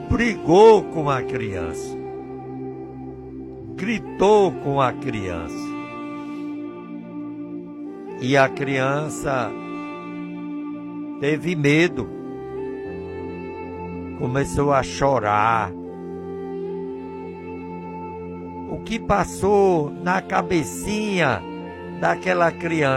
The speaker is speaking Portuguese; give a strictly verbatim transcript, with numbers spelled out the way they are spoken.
brigou com a criança, gritou com a criança. E a criança teve medo, começou a chorar. O que passou na cabecinha daquela criança?